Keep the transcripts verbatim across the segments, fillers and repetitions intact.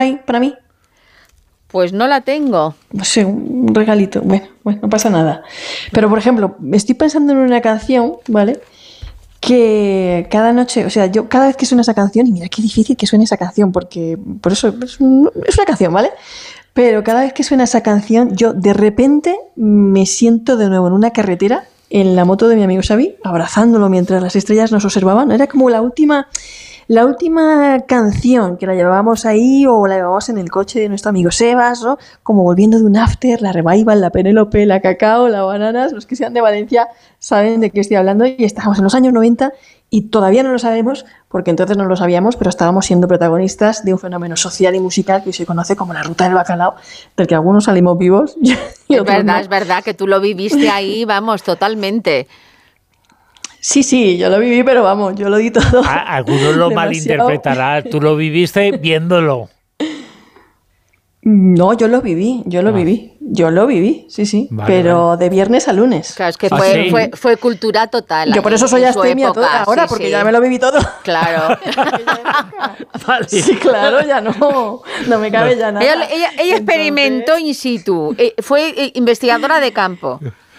ahí para mí? Pues no la tengo. No sé, un regalito. Bueno, bueno, no pasa nada. Pero, por ejemplo, estoy pensando en una canción, ¿vale? Que cada noche, o sea, yo cada vez que suena esa canción, y mira qué difícil que suene esa canción, porque por eso es, un, es una canción, ¿vale? Pero cada vez que suena esa canción, yo de repente me siento de nuevo en una carretera, en la moto de mi amigo Xavi, abrazándolo mientras las estrellas nos observaban. Era como la última... La última canción que la llevábamos ahí o la llevábamos en el coche de nuestro amigo Sebas, ¿no? Como volviendo de un after, la Revival, la Penélope, la Cacao, la Bananas, los que sean de Valencia saben de qué estoy hablando y estábamos en los años noventa y todavía no lo sabemos porque entonces no lo sabíamos, pero estábamos siendo protagonistas de un fenómeno social y musical que hoy se conoce como la Ruta del Bacalao, del que algunos salimos vivos. Y es verdad, no. Es verdad que tú lo viviste ahí, vamos, totalmente. Sí, sí, yo lo viví, pero vamos, yo lo di todo. A, algunos lo malinterpretarán, tú lo viviste viéndolo. No, yo lo viví, yo lo ah. viví, yo lo viví, sí, sí, vale, pero vale. de viernes a lunes. Claro, es que fue, ¿Ah, sí? fue, fue cultura total. Yo por eso soy astemia toda ahora, sí, porque sí. ya me lo viví todo. Claro. Vale. Sí, claro, ya no, no me cabe no. ya nada. Ella, ella, ella experimentó Entonces... in situ, eh, fue eh, investigadora de campo.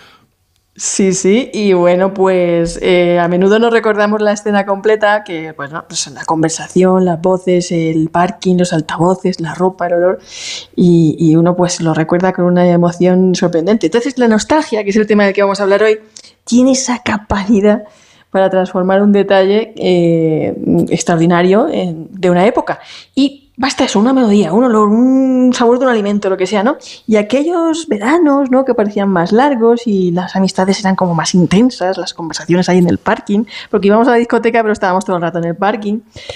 Sí, sí, y bueno, pues eh, a menudo nos recordamos la escena completa, que bueno, pues la conversación, las voces, el parking, los altavoces, la ropa, el olor, y, y uno pues lo recuerda con una emoción sorprendente. Entonces la nostalgia, que es el tema del que vamos a hablar hoy, tiene esa capacidad para transformar un detalle eh, extraordinario en, de una época. Y basta eso, una melodía, un olor, un sabor de un alimento, lo que sea, ¿no? Y aquellos veranos, ¿no?, que parecían más largos y las amistades eran como más intensas, las conversaciones ahí en el parking, porque íbamos a la discoteca pero estábamos todo el rato en el parking,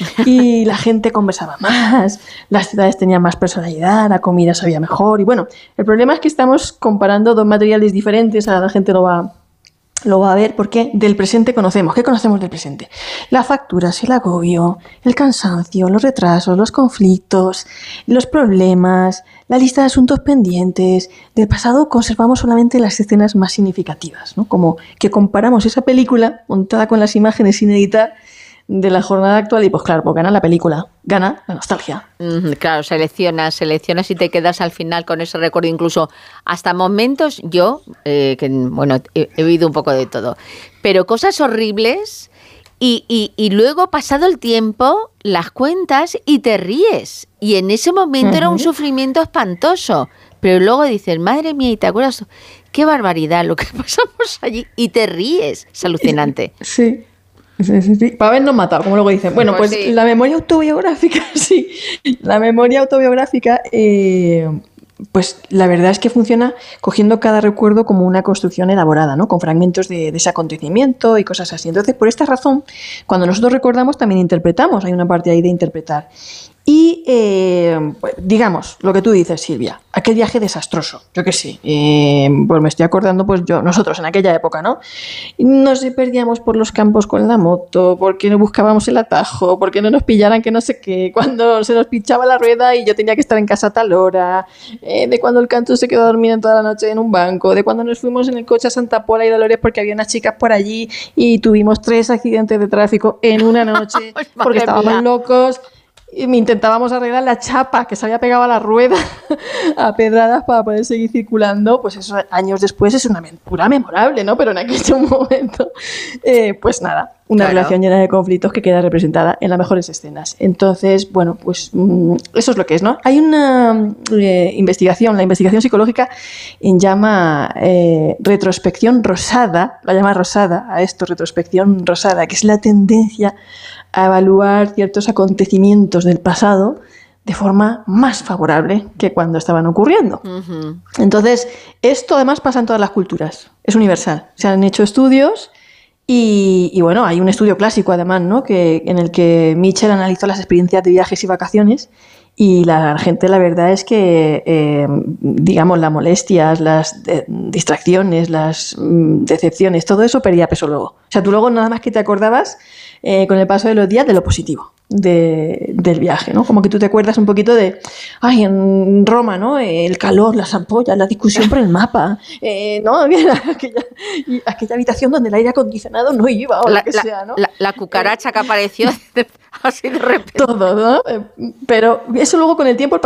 y la gente conversaba más, las ciudades tenían más personalidad, la comida sabía mejor, y bueno, el problema es que estamos comparando dos materiales diferentes, a la gente lo va... Lo va a ver porque del presente conocemos. ¿Qué conocemos del presente? Las facturas, el agobio, el cansancio, los retrasos, los conflictos, los problemas, la lista de asuntos pendientes. Del pasado conservamos solamente las escenas más significativas, ¿no? Como que comparamos esa película montada con las imágenes sin editar de la jornada actual y pues claro, pues gana la película, gana la nostalgia. Mm, claro, seleccionas, seleccionas y te quedas al final con ese recuerdo, incluso hasta momentos, yo, eh, que bueno, he, he vivido un poco de todo, pero cosas horribles y, y, y luego pasado el tiempo las cuentas y te ríes y en ese momento uh-huh. era un sufrimiento espantoso, pero luego dices, madre mía, y te acuerdas, qué barbaridad lo que pasamos allí y te ríes, es alucinante. Sí. Sí, sí, sí. Para habernos matado, como luego dicen. Bueno, pues, pues sí. La memoria autobiográfica, sí. La memoria autobiográfica, eh, pues la verdad es que funciona cogiendo cada recuerdo como una construcción elaborada, ¿no? Con fragmentos de, de ese acontecimiento y cosas así. Entonces, por esta razón, cuando nosotros recordamos, también interpretamos. Hay una parte ahí de interpretar. Y, eh, pues, digamos, lo que tú dices, Silvia, aquel viaje desastroso, yo qué sé, eh, pues me estoy acordando, pues yo, nosotros en aquella época, ¿no? Nos perdíamos por los campos con la moto, porque no buscábamos el atajo, porque no nos pillaran que no sé qué, cuando se nos pinchaba la rueda y yo tenía que estar en casa a tal hora, eh, de cuando el canto se quedó dormido toda la noche en un banco, de cuando nos fuimos en el coche a Santa Pola y Dolores porque había unas chicas por allí y tuvimos tres accidentes de tráfico en una noche porque estábamos locos. Y me intentábamos arreglar la chapa que se había pegado a la rueda a pedradas para poder seguir circulando, pues eso años después es una aventura memorable, ¿no? Pero en aquel momento, eh, pues nada, una claro. relación llena de conflictos que queda representada en las mejores escenas. Entonces, bueno, pues mmm, eso es lo que es, ¿no? Hay una eh, investigación, la investigación psicológica en llama eh, retrospección rosada, la llama rosada a esto, retrospección rosada, que es la tendencia a evaluar ciertos acontecimientos del pasado de forma más favorable que cuando estaban ocurriendo. Uh-huh. Entonces, esto además pasa en todas las culturas, es universal. Se han hecho estudios y, y bueno, hay un estudio clásico además, ¿no?, que, en el que Mitchell analizó las experiencias de viajes y vacaciones y la gente, la verdad es que, eh, digamos, las molestias, las de, distracciones, las mm, decepciones, todo eso perdía peso luego. O sea, tú luego nada más que te acordabas eh, con el paso de los días de lo positivo de, del viaje, ¿no? Como que tú te acuerdas un poquito de, ay, en Roma, ¿no? El calor, las ampollas, la discusión por el mapa, eh, ¿no? Aquella, aquella habitación donde el aire acondicionado no iba o la, lo que la, sea, ¿no? La, la cucaracha que apareció Así de repente. Todo, ¿no? Pero eso luego con el tiempo